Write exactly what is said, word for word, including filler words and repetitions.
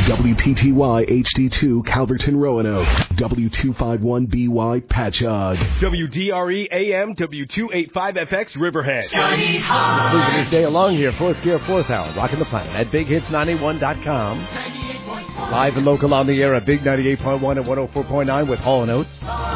W P T Y H D two Calverton Roanoke. W two fifty-one B Y Patchogue. W D R E A M W two eighty-five F X Riverhead. Moving this day along here, fourth gear, fourth hour, rocking the planet at big hits ninety-one dot com. Live and local on the air at Big ninety-eight point one and one oh four point nine with Hall and Oates.